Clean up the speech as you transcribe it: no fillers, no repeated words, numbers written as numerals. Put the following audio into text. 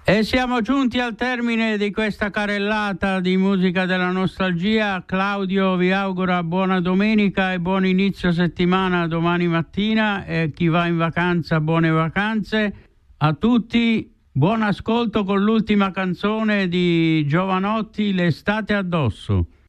E siamo giunti al termine di questa carrellata di musica della nostalgia. Claudio vi augura buona domenica e buon inizio settimana domani mattina, e chi va in vacanza buone vacanze. A tutti buon ascolto con l'ultima canzone di Giovanotti, L'estate addosso.